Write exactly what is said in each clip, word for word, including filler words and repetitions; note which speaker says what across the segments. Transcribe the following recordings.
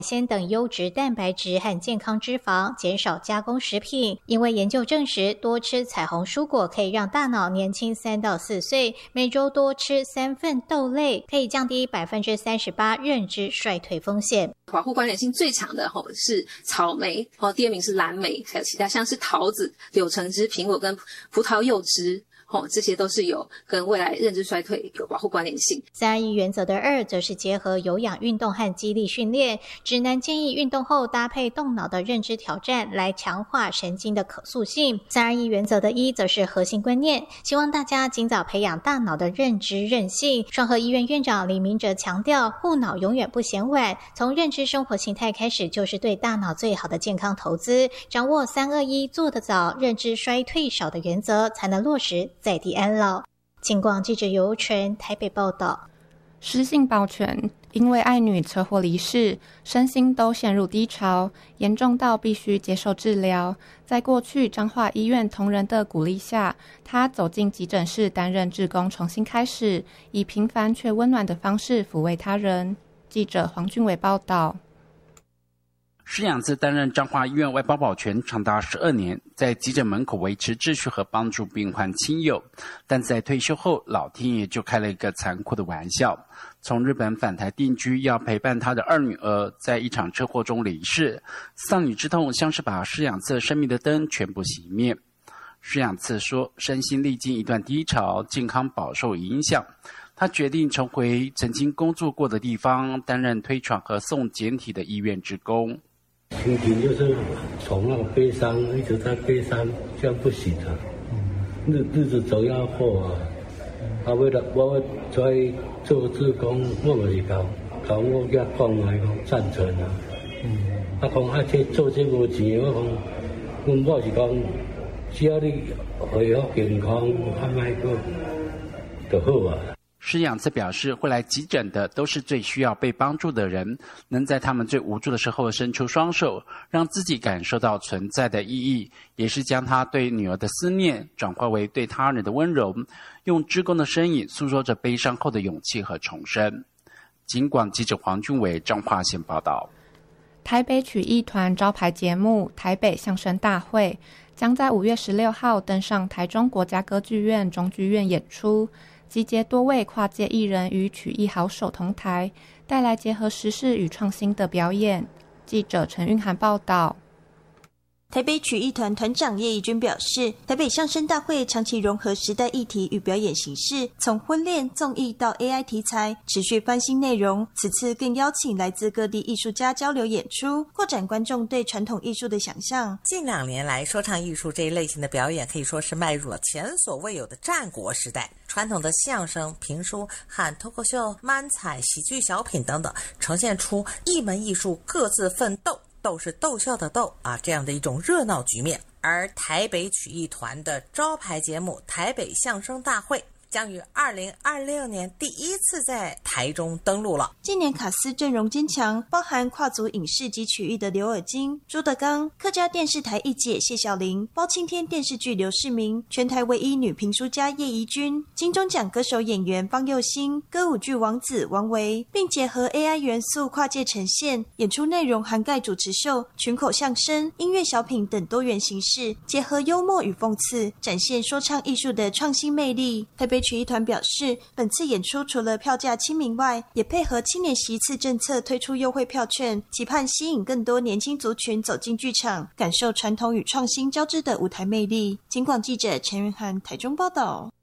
Speaker 1: 鲜等优质蛋白质和健康脂肪，减少加工食品。因为研究证实，多吃彩虹蔬果可以让大脑年轻三到四岁。每周多吃三份豆类，可以降低百分之三十八认知衰退风险。
Speaker 2: 保护关联性最强的吼是草莓，哦，第二名是蓝莓，还有其他像是桃子、柳橙汁、苹果跟葡萄柚汁。哦，这些都是有跟未来认知衰退有保护关联性。
Speaker 1: 三二一原则的二则是结合有氧运动和肌力训练，指南建议运动后搭配动脑的认知挑战来强化神经的可塑性。三二一原则的一则是核心观念，希望大家尽早培养大脑的认知韧性。双和医院院长李明哲强调，护脑永远不嫌晚，从认知生活形态开始就是对大脑最好的健康投资。掌握三二一做得早，认知衰退少的原则，才能落实在地安老。警广记者尤纯台北报道。
Speaker 3: 施姓保全因为爱女车祸离世，身心都陷入低潮，严重到必须接受治疗。在过去彰化医院同仁的鼓励下，他走进急诊室担任志工，重新开始，以平凡却温暖的方式抚慰他人。记者黄俊伟报道。
Speaker 4: 施养次担任彰化医院外包保全长达十二年，在急诊门口维持秩序和帮助病患亲友，但在退休后，老天爷就开了一个残酷的玩笑。从日本返台定居，要陪伴他的二女儿，在一场车祸中离世，丧女之痛像是把施养次生命的灯全部熄灭。施养次说，身心历经一段低潮，健康饱受影响。他决定重回曾经工作过的地方，担任推传和送简体的医院职工。
Speaker 5: 心情就是从那个悲伤一直在悲伤，这样不行啊！日日子总要过啊！啊，为了我在做志工，我就是讲，讲我遐讲来讲赞成啊。啊，讲啊，这做这无钱，我讲，阮某是讲，只要你恢复健康，啊，卖个就好啊。
Speaker 4: 施养次表示，会来急诊的都是最需要被帮助的人，能在他们最无助的时候伸出双手，让自己感受到存在的意义，也是将他对女儿的思念转化为对他人的温柔，用志工的身影诉说着悲伤后的勇气和重生。警广记者黄俊伟彰化县报道。
Speaker 3: 台北曲艺团招牌节目台北相声大会将在五月十六号登上台中国家歌剧院中剧院演出，集结多位跨界艺人与曲艺好手同台，带来结合时事与创新的表演。记者陈韵涵报道。
Speaker 6: 台北曲艺团团长叶怡君表示，台北相声大会长期融合时代议题与表演形式，从婚恋、综艺到 A I 题材，持续翻新内容。此次更邀请来自各地艺术家交流演出，扩展观众对传统艺术的想象。
Speaker 7: 近两年来，说唱艺术这一类型的表演可以说是迈入了前所未有的战国时代。传统的相声、评书和脱口秀、漫才、喜剧小品等等，呈现出一门艺术各自奋斗，斗是逗笑的斗啊，这样的一种热闹局面。而台北曲艺团的招牌节目台北相声大会将于二零二六年第一次在台中登陆了。
Speaker 6: 今年卡司阵容坚强，包含跨足影视及曲艺的刘尔金、朱德刚、客家电视台一姐谢小玲、包青天电视剧刘世明、全台唯一女评书家叶怡君、金钟奖歌手演员方佑兴、歌舞剧王子王维，并结合 A I 元素跨界呈现。演出内容涵盖主持秀、群口相声、音乐小品等多元形式，结合幽默与讽刺，展现说唱艺术的创新魅力。台北曲艺团表示，本次演出除了票价亲民外，也配合青年席次政策推出优惠票券，期盼吸引更多年轻族群走进剧场，感受传统与创新交织的舞台魅力。警广记者陈云涵台中报道。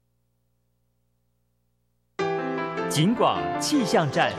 Speaker 8: 警广气象站。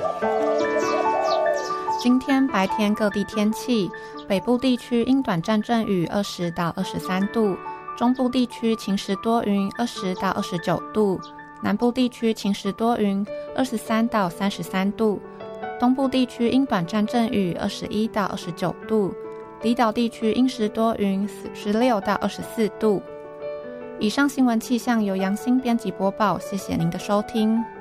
Speaker 3: 今天白天各地天气，北部地区因短暂阵雨二十到二十三度，中部地区晴时多云二十到二十九度，南部地区晴时多云二十三到三十三度，东部地区因短暂阵雨二十一到二十九度，离岛地区因时多云十六到二十四度。以上新闻气象由杨欣编辑播报，谢谢您的收听。